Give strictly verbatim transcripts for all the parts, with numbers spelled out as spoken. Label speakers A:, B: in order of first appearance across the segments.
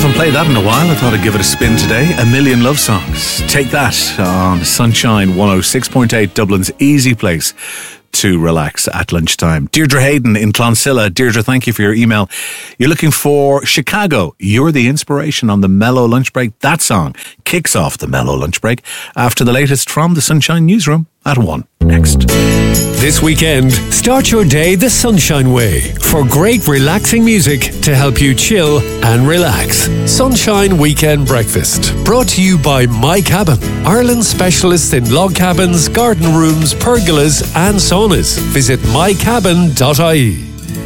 A: Haven't played that in a while. I thought I'd give it a spin today. A Million Love Songs. Take that on Sunshine one oh six point eight, Dublin's easy place to relax at lunchtime. Deirdre Hayden in Clonsilla. Deirdre, thank you for your email. You're looking for Chicago. You're the inspiration on the Mellow Lunch Break. That song kicks off the Mellow Lunch Break after the latest from the Sunshine Newsroom at one. Next.
B: This weekend, start your day the Sunshine way for great relaxing music to help you chill and relax. Sunshine Weekend Breakfast, brought to you by My Cabin, Ireland's specialists in log cabins, garden rooms, pergolas and saunas. Visit my cabin dot I E.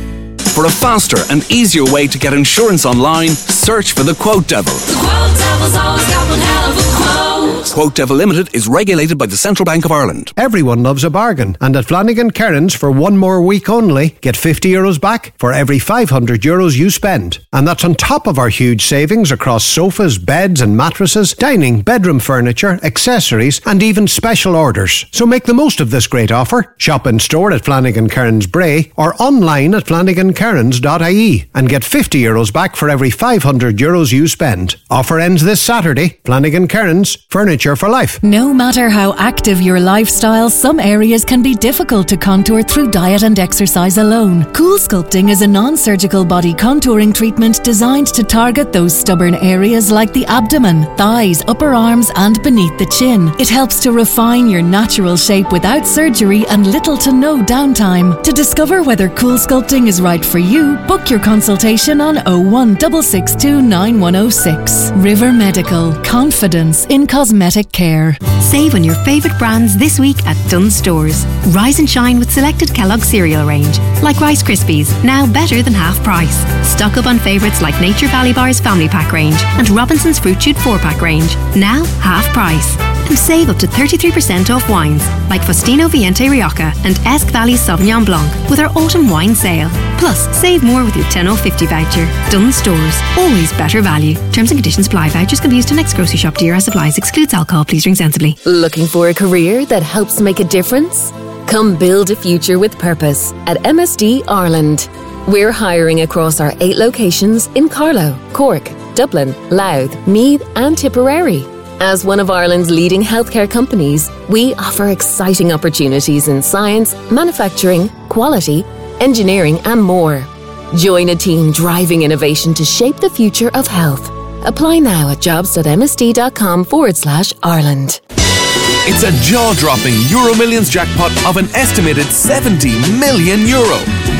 C: For a faster and easier way to get insurance online, search for the Quote Devil.
D: The Quote Devil's always got one hell of a quote.
C: Quote Devil Limited is regulated by the Central Bank of Ireland.
E: Everyone loves a bargain, and at Flanagan Kearns for one more week only, get fifty euros back for every five hundred euros you spend. And that's on top of our huge savings across sofas, beds and mattresses, dining, bedroom furniture, accessories and even special orders. So make the most of this great offer. Shop in store at Flanagan Kearns Bray or online at flanagan kearns dot I E and get fifty euros back for every five hundred euros you spend. Offer ends this Saturday. Flanagan Kearns, furniture for life.
F: No matter how active your lifestyle, some areas can be difficult to contour through diet and exercise alone. Cool Sculpting is a non-surgical body contouring treatment designed to target those stubborn areas like the abdomen, thighs, upper arms and beneath the chin. It helps to refine your natural shape without surgery and little to no downtime. To discover whether Cool Sculpting is right for you, book your consultation on oh one six six two nine one oh six. River Medical. Confidence in cosmetic care.
G: Save on your favourite brands this week at Dunnes Stores. Rise and shine with selected Kellogg cereal range, like Rice Krispies, now better than half price. Stock up on favourites like Nature Valley Bar's Family Pack range and Robinson's Fruit Shoot four pack range, now half price. And save up to thirty-three percent off wines like Faustino Viente Rioja and Esk Valley Sauvignon Blanc with our autumn wine sale. Plus, save more with your ten off fifty voucher. Dunnes Stores, always better value. Terms and conditions apply. Vouchers can be used to next grocery shop. D R S supplies. Excludes alcohol. Please drink sensibly.
H: Looking for a career that helps make a difference? Come build a future with purpose at M S D Ireland. We're hiring across our eight locations in Carlow, Cork, Dublin, Louth, Meath and Tipperary. As one of Ireland's leading healthcare companies, we offer exciting opportunities in science, manufacturing, quality, engineering and more. Join a team driving innovation to shape the future of health. Apply now at jobs.msd.com forward slash Ireland.
I: It's a jaw-dropping Euro Millions jackpot of an estimated seventy million euro.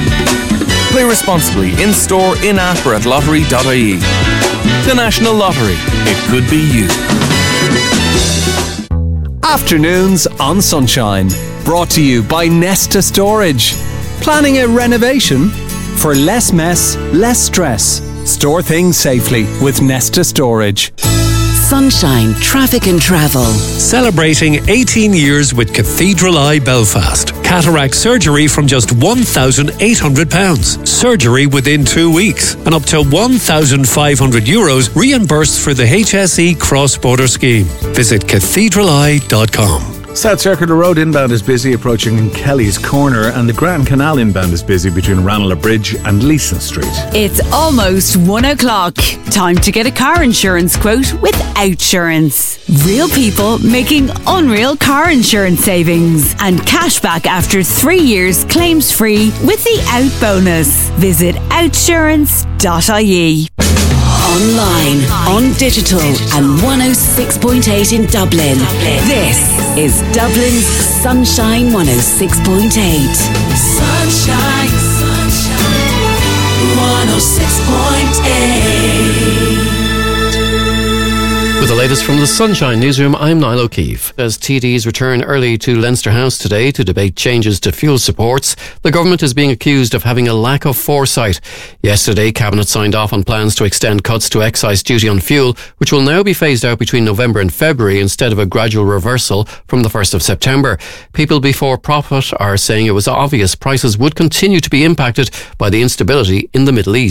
I: Play responsibly in-store, in-app or at lottery dot I E. The National Lottery. It could be you.
J: Afternoons on Sunshine. Brought to you by Nesta Storage. Planning a renovation? For less mess, less stress. Store things safely with Nesta Storage.
K: Sunshine Traffic and Travel.
B: Celebrating eighteen years with Cathedral Eye Belfast. Cataract surgery from just one thousand eight hundred pounds. Surgery within two weeks. And up to one thousand five hundred euros reimbursed for the H S E cross-border scheme. Visit cathedral eye dot com.
A: South Circular Road inbound is busy approaching Kelly's Corner, and the Grand Canal inbound is busy between Ranelagh Bridge and Leeson Street.
L: It's almost one o'clock. Time to get a car insurance quote with Outsurance. Real people making unreal car insurance savings and cash back after three years claims free with the Out bonus. Visit outsurance dot I E.
K: Online, on digital and one oh six point eight in Dublin. This is Dublin's Sunshine one oh six point eight.
D: Sunshine, sunshine, one oh six point eight.
M: With the latest from the Sunshine Newsroom, I'm Niall O'Keefe. As T Ds return early to Leinster House today to debate changes to fuel supports, the government is being accused of having a lack of foresight. Yesterday, Cabinet signed off on plans to extend cuts to excise duty on fuel, which will now be phased out between November and February instead of a gradual reversal from the first of September. People before profit are saying it was obvious prices would continue to be impacted by the instability in the Middle East.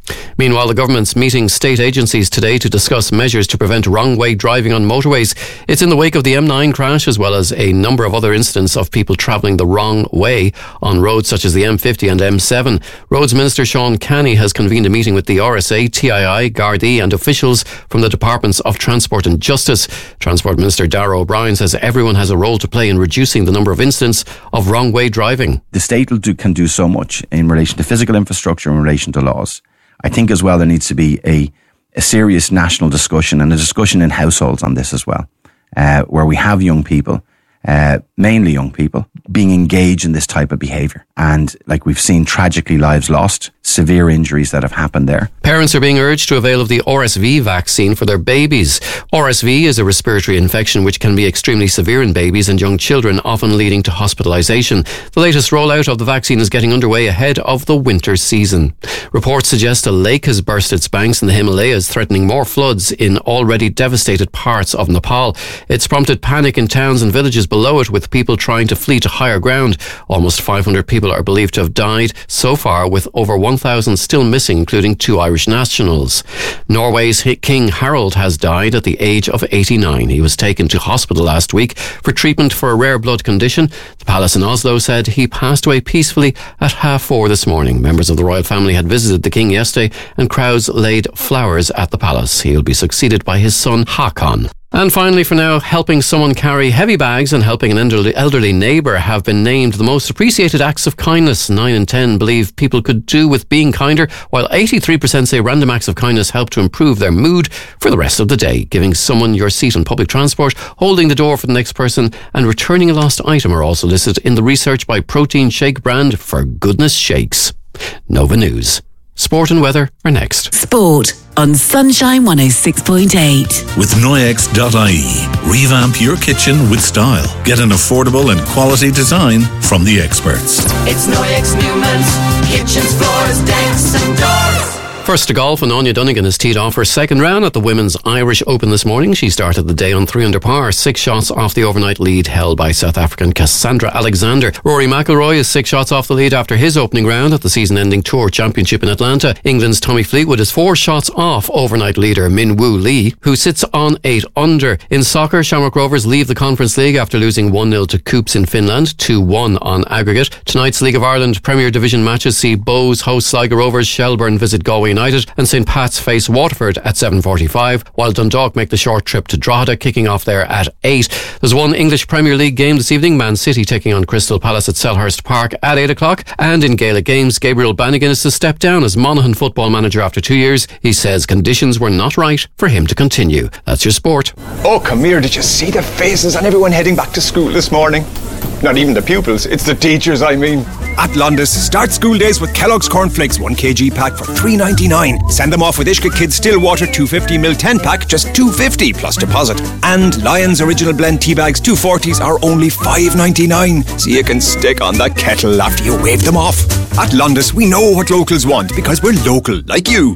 M: Meanwhile, the government's meeting state agencies today to discuss measures to prevent wrong-way driving on motorways. It's in the wake of the M nine crash, as well as a number of other incidents of people travelling the wrong way on roads such as the M fifty and M seven. Roads Minister Sean Canny has convened a meeting with the R S A, T I I, Gardaí and officials from the Departments of Transport and Justice. Transport Minister Darragh O'Brien says everyone has a role to play in reducing the number of incidents of wrong-way driving.
N: The state will do, can do so much in relation to physical infrastructure, in relation to laws. I think as well there needs to be a, a serious national discussion and a discussion in households on this as well, uh, where we have young people, uh, mainly young people, being engaged in this type of behaviour. And like we've seen, tragically lives lost, severe injuries that have happened there.
M: Parents are being urged to avail of the R S V vaccine for their babies. R S V is a respiratory infection which can be extremely severe in babies and young children, often leading to hospitalisation. The latest rollout of the vaccine is getting underway ahead of the winter season. Reports suggest a lake has burst its banks in the Himalayas, threatening more floods in already devastated parts of Nepal. It's prompted panic in towns and villages below it, with people trying to flee to higher ground. Almost five hundred people are believed to have died so far, with over one thousand still missing, including two Irish nationals. Norway's King Harald has died at the age of eighty-nine. He was taken to hospital last week for treatment for a rare blood condition. The palace in Oslo said he passed away peacefully at half four this morning. Members of the royal family had visited the king yesterday and crowds laid flowers at the palace. He will be succeeded by his son Haakon. And finally, for now, helping someone carry heavy bags and helping an elderly, elderly neighbour have been named the most appreciated acts of kindness. Nine in ten believe people could do with being kinder, while eighty-three percent say random acts of kindness help to improve their mood for the rest of the day. Giving someone your seat on public transport, holding the door for the next person, and returning a lost item are also listed in the research by protein shake brand For Goodness Shakes. Nova News. Sport and weather are next.
K: Sport on Sunshine one oh six point eight.
A: With Noyex dot I E, revamp your kitchen with style. Get an affordable and quality design from the experts.
D: It's Noyex Newman's kitchens, floors, decks and doors.
M: First to golf, and Anya Dunnigan has teed off her second round at the Women's Irish Open this morning. She started the day on three under par, six shots off the overnight lead held by South African Cassandra Alexander. Rory McIlroy is six shots off the lead after his opening round at the season-ending Tour Championship in Atlanta. England's Tommy Fleetwood is four shots off overnight leader Min Woo Lee, who sits on eight under. In soccer, Shamrock Rovers leave the Conference League after losing one nil to Coops in Finland, two one on aggregate. Tonight's League of Ireland Premier Division matches see Bows host Sligo Rovers, Shelbourne visit Galway United, and St Pat's face Waterford at seven forty-five, while Dundalk make the short trip to Drogheda, kicking off there at eight. There's one English Premier League game this evening, Man City taking on Crystal Palace at Selhurst Park at eight o'clock, and in Gaelic games, Gabriel Bannigan is to step down as Monaghan football manager after two years. He says conditions were not right for him to continue. That's your sport.
O: Oh, come here, did you see the faces on everyone heading back to school this morning? Not even the pupils, it's the teachers, I mean.
P: At Londis, start school days with Kellogg's Cornflakes one kilogram pack for three ninety-nine. Send them off with Ishka Kids Stillwater two fifty milliliter ten pack, just two fifty plus deposit. And Lion's Original Blend tea bags two forties are only five ninety-nine. So you can stick on the kettle after you wave them off. At Londis, we know what locals want because we're local, like you.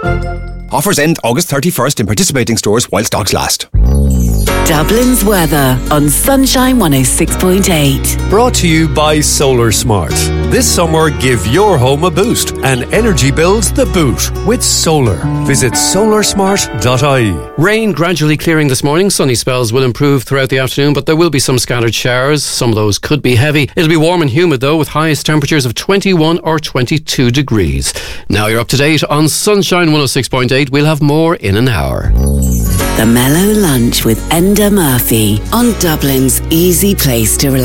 P: Offers end August thirty-first in participating stores while stocks last.
K: Dublin's weather on Sunshine one oh six point eight.
B: Brought to you by Solar Smart. This summer, give your home a boost and energy bills the boot with solar. Visit solar smart dot I E.
M: Rain gradually clearing this morning. Sunny spells will improve throughout the afternoon, but there will be some scattered showers. Some of those could be heavy. It'll be warm and humid though, with highest temperatures of twenty-one or twenty-two degrees. Now you're up to date on Sunshine one oh six point eight. We'll have more in an hour.
K: The Mellow Lunch with Enda Murphy on Dublin's easy place to relax.